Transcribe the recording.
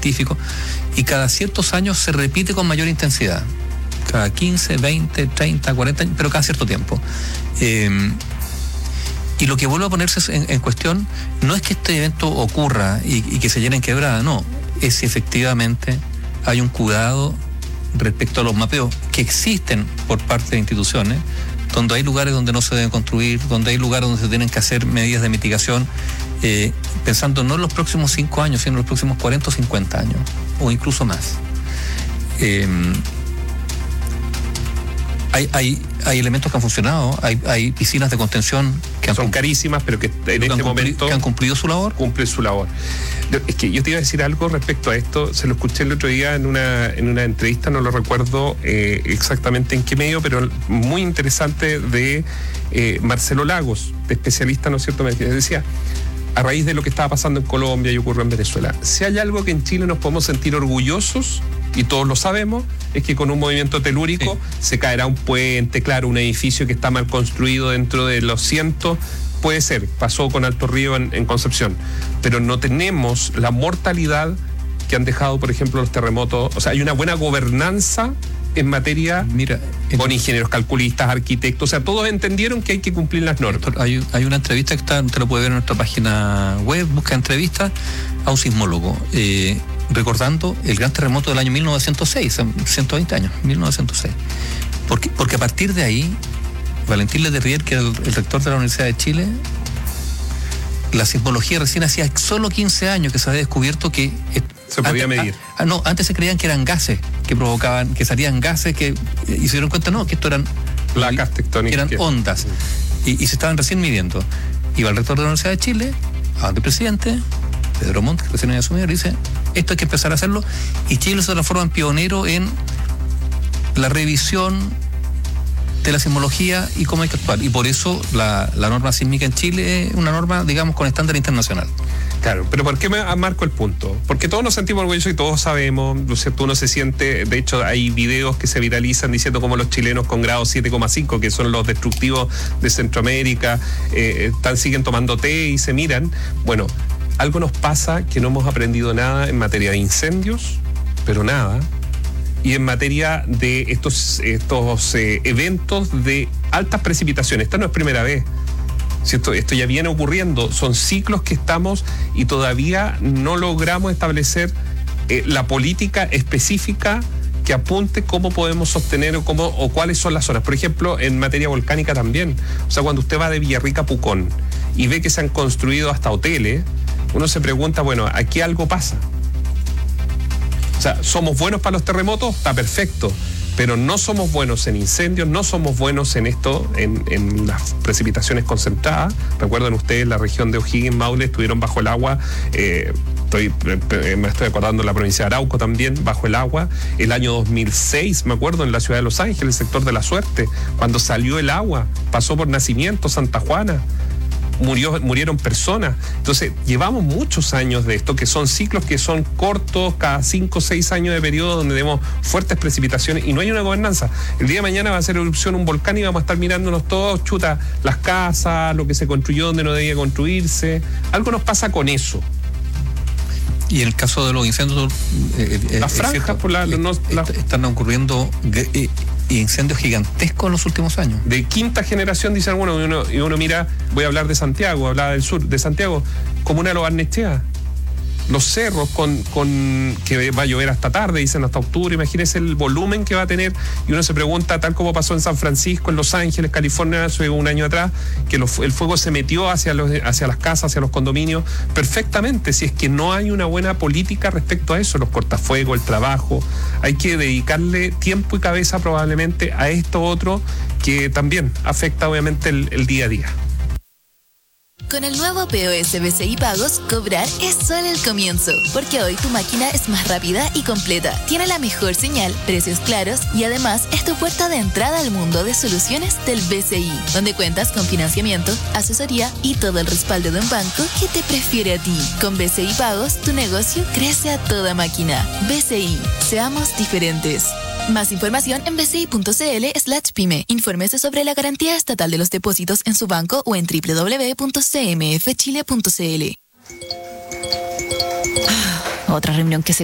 científicos, y cada ciertos años se repite con mayor intensidad. Cada 15, 20, 30, 40 años, pero cada cierto tiempo. Y lo que vuelve a ponerse en cuestión no es que este evento ocurra y que se llene en quebrada, no. Es si efectivamente hay un cuidado respecto a los mapeos que existen por parte de instituciones, donde hay lugares donde no se deben construir, donde hay lugares donde se tienen que hacer medidas de mitigación, pensando no en los próximos 5 años, sino en los próximos 40 o 50 años, o incluso más. Hay elementos que han funcionado, hay piscinas de contención que son carísimas, pero que en este momento que han cumplido su labor. Cumplen su labor. Es que yo te iba a decir algo respecto a esto, se lo escuché el otro día en una entrevista, no lo recuerdo exactamente en qué medio, pero muy interesante, de Marcelo Lagos, de especialista, ¿no es cierto? Me decía, a raíz de lo que estaba pasando en Colombia y ocurrió en Venezuela, si hay algo que en Chile nos podemos sentir orgullosos, y todos lo sabemos, es que con un movimiento telúrico se caerá un puente, claro, un edificio que está mal construido dentro de los cientos, puede ser, pasó con Alto Río en Concepción, pero no tenemos la mortalidad que han dejado, por ejemplo, los terremotos. O sea, hay una buena gobernanza en materia, con ingenieros calculistas, arquitectos, o sea, todos entendieron que hay que cumplir las normas. Hay una entrevista que te lo puede ver en nuestra página web, busca entrevistas a un sismólogo, recordando el gran terremoto del año 1906, 120 años, 1906. Porque a partir de ahí, Valentín Letelier, que era el rector de la Universidad de Chile, la sismología recién hacía solo 15 años que se había descubierto que se podía medir. No, antes se creían que eran gases que provocaban, que salían gases y se dieron cuenta, no, que esto eran placas tectónicas, eran ondas, y se estaban recién midiendo. Iba el rector de la Universidad de Chile, al presidente Pedro Montt, que recién había asumido, y dice, esto hay que empezar a hacerlo, y Chile se transforma en pionero en la revisión de la sismología y cómo hay que actuar. Y por eso la norma sísmica en Chile es una norma, digamos, con estándar internacional. Claro, pero ¿por qué me marco el punto? Porque todos nos sentimos orgullosos y todos sabemos, ¿no es cierto? Uno se siente, de hecho hay videos que se viralizan diciendo cómo los chilenos con grado 7,5, que son los destructivos de Centroamérica, siguen tomando té y se miran. Bueno, algo nos pasa que no hemos aprendido nada en materia de incendios, pero nada. Y en materia de estos eventos de altas precipitaciones. Esta no es primera vez. Si esto ya viene ocurriendo, son ciclos que estamos y todavía no logramos establecer la política específica que apunte cómo podemos sostener o cuáles son las zonas. Por ejemplo, en materia volcánica también. O sea, cuando usted va de Villarrica a Pucón y ve que se han construido hasta hoteles, uno se pregunta, bueno, aquí algo pasa. O sea, ¿somos buenos para los terremotos? Está perfecto. Pero no somos buenos en incendios, no somos buenos en esto, en las precipitaciones concentradas. Recuerden ustedes, la región de O'Higgins, Maule, estuvieron bajo el agua. Me estoy acordando de la provincia de Arauco también, bajo el agua. El año 2006, me acuerdo, en la ciudad de Los Ángeles, el sector de La Suerte, cuando salió el agua, pasó por Nacimiento, Santa Juana. Murieron personas. Entonces, llevamos muchos años de esto, que son ciclos que son cortos, cada 5 o 6 años de periodo donde tenemos fuertes precipitaciones y no hay una gobernanza. El día de mañana va a hacer erupción un volcán y vamos a estar mirándonos todos, las casas, lo que se construyó donde no debía construirse. Algo nos pasa con eso. Y en el caso de los incendios, las franjas están ocurriendo incendios gigantescos en los últimos años. De quinta generación, dice alguno, y uno mira, voy a hablar de Santiago, hablaba del sur, de Santiago, comuna de Lo Barnechea. Los cerros que va a llover hasta tarde, dicen hasta octubre, imagínense el volumen que va a tener, y uno se pregunta, tal como pasó en San Francisco, en Los Ángeles, California, hace un año atrás, que el fuego se metió hacia las casas, hacia los condominios, perfectamente, si es que no hay una buena política respecto a eso, los cortafuegos, el trabajo, hay que dedicarle tiempo y cabeza probablemente a esto otro que también afecta obviamente el día a día. Con el nuevo POS BCI Pagos, cobrar es solo el comienzo, porque hoy tu máquina es más rápida y completa, tiene la mejor señal, precios claros y además es tu puerta de entrada al mundo de soluciones del BCI, donde cuentas con financiamiento, asesoría y todo el respaldo de un banco que te prefiere a ti. Con BCI Pagos, tu negocio crece a toda máquina. BCI, seamos diferentes. Más información en bci.cl/pyme. Infórmese sobre la garantía estatal de los depósitos en su banco o en www.cmfchile.cl. Otra reunión que se